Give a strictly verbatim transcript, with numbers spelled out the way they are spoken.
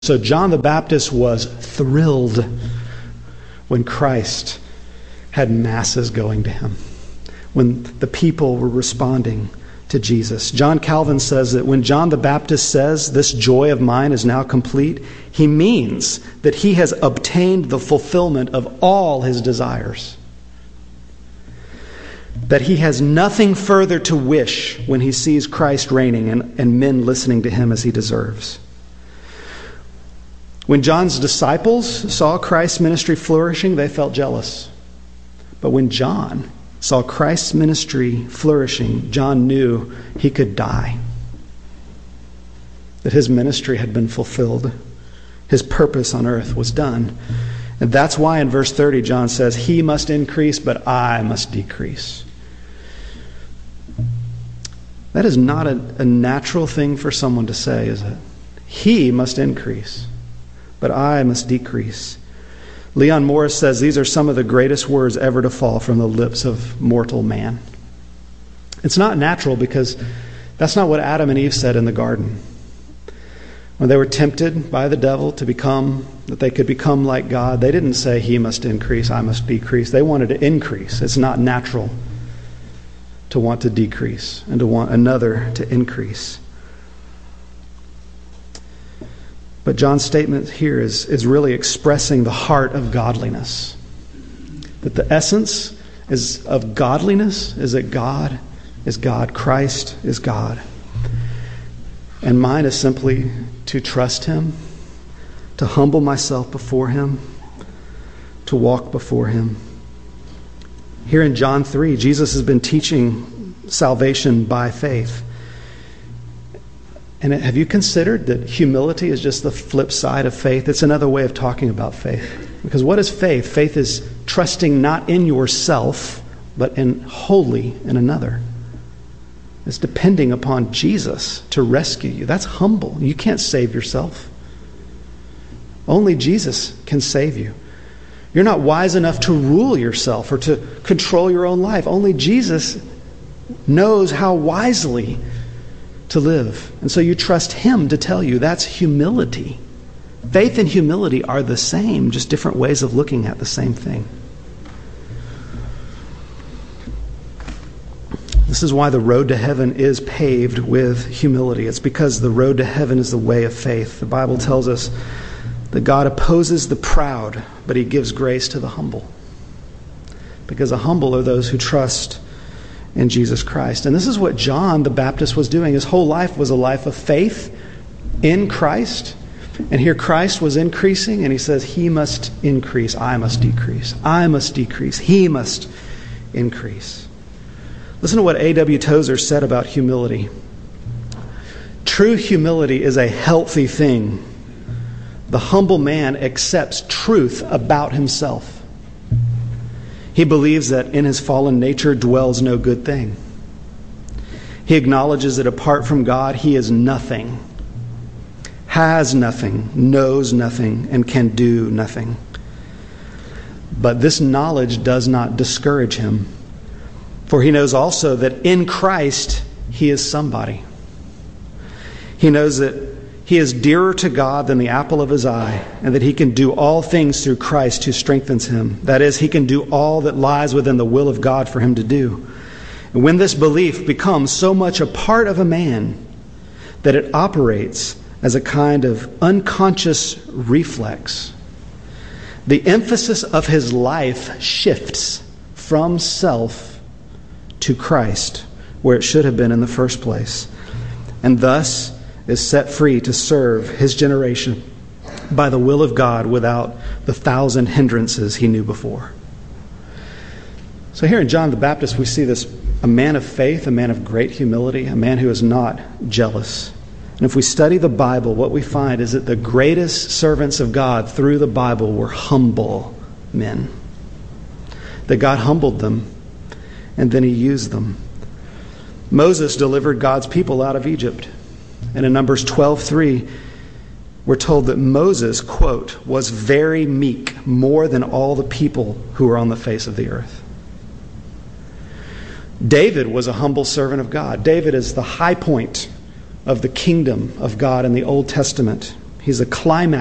So John the Baptist was thrilled when Christ had masses going to him, when the people were responding to Jesus. John Calvin says that when John the Baptist says, "This joy of mine is now complete," he means that he has obtained the fulfillment of all his desires. That he has nothing further to wish when he sees Christ reigning and, and men listening to him as he deserves. When John's disciples saw Christ's ministry flourishing, they felt jealous. But when John saw Christ's ministry flourishing, John knew he could die. That his ministry had been fulfilled. His purpose on earth was done. And that's why in verse thirty, John says, "He must increase, but I must decrease." That is not a, a natural thing for someone to say, is it? He must increase, but I must decrease. Leon Morris says these are some of the greatest words ever to fall from the lips of mortal man. It's not natural because that's not what Adam and Eve said in the garden. When they were tempted by the devil to become, that they could become like God, they didn't say, "He must increase, I must decrease." They wanted to increase. It's not natural to want to decrease and to want another to increase. But John's statement here is, is really expressing the heart of godliness. That the essence is of godliness is that God is God, Christ is God. And mine is simply to trust Him, to humble myself before Him, to walk before Him. Here in John three, Jesus has been teaching salvation by faith. And have you considered that humility is just the flip side of faith? It's another way of talking about faith. Because what is faith? Faith is trusting not in yourself, but in wholly in another. It's depending upon Jesus to rescue you. That's humble. You can't save yourself. Only Jesus can save you. You're not wise enough to rule yourself or to control your own life. Only Jesus knows how wisely to live. And so you trust Him to tell you. That's humility. Faith and humility are the same, just different ways of looking at the same thing. This is why the road to heaven is paved with humility. It's because the road to heaven is the way of faith. The Bible tells us that God opposes the proud, but He gives grace to the humble. Because the humble are those who trust in Jesus Christ. And this is what John the Baptist was doing. His whole life was a life of faith in Christ. And here Christ was increasing, and He says, He must increase, I must decrease. I must decrease, He must increase. Listen to what A W Tozer said about humility. True humility is a healthy thing. The humble man accepts truth about himself. He believes that in his fallen nature dwells no good thing. He acknowledges that apart from God, he is nothing, has nothing, knows nothing, and can do nothing. But this knowledge does not discourage him, for he knows also that in Christ he is somebody. He knows that he is dearer to God than the apple of His eye, and that he can do all things through Christ who strengthens him. That is, he can do all that lies within the will of God for him to do. And when this belief becomes so much a part of a man that it operates as a kind of unconscious reflex, the emphasis of his life shifts from self to Christ, where it should have been in the first place. And thus is set free to serve his generation by the will of God without the thousand hindrances he knew before. So here in John the Baptist, we see this, a man of faith, a man of great humility, a man who is not jealous. And if we study the Bible, what we find is that the greatest servants of God through the Bible were humble men. That God humbled them, and then He used them. Moses delivered God's people out of Egypt. And in Numbers twelve three, we're told that Moses, quote, was very meek, more than all the people who were on the face of the earth. David was a humble servant of God. David is the high point of the kingdom of God in the Old Testament. He's a climax